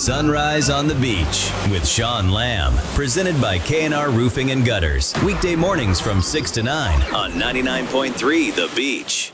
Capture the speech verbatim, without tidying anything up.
Sunrise on the Beach with Sean Lamb. Presented by K and R Roofing and Gutters. Weekday mornings from six to nine on ninety-nine point three The Beach.